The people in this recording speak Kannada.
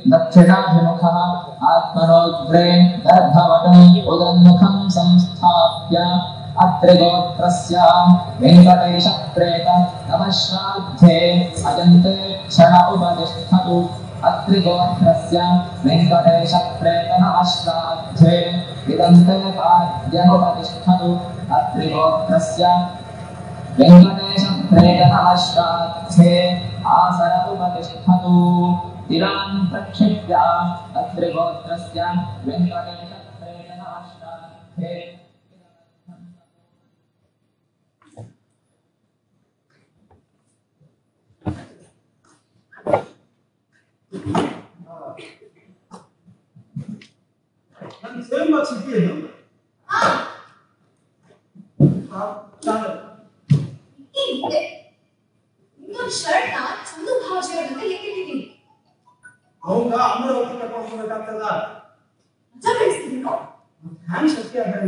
दक्षिणाभिमुखः आत्मनोग्रे गर्भवटम् उदन्मुखं संस्थाप्य अत्रिगोत्रस्य वेङ्कटेशप्रेत नमश्राध्ये अजन्ते क्षण उपतिष्ठतु अत्रिगोत्रस्य वेङ्कटेशप्रेत नमश्राध्ये इदन्ते पाद्यमुपतिष्ठतु अत्रिगोत्रस्य वेङ्कटेशप्रेत नमश्राध्ये आसन उपतिष्ठतु तिरान् प्रक्षिप्य अत्रिगोत्रस्य वेङ्कटेशप्रेत नमश्राध्ये ನಾನು ಸೇವ್ ಮಾರ್ಕ್ಸ್ ಇಟ್ಟಿದ್ದೇನು ಇನ್ನೊಂದು ಶರ್ಟ್ ನ ಚಂದು ಭಾಷೆಯೊಳಗೆ ಎತ್ತಿಟ್ಟಿದ್ದೀನಿ ಅವಂಗ ಅಮರಾವತಿ ಕರ್ಕೊಂಡು ಹೋಗ್ಬೇಕಾಗ್ತದ ರಜಾ ಬೆಳೆಸ್ತೀನಿ ಹ್ಯಾಂಗ್ ಶಕ್ತಿ ಆಗ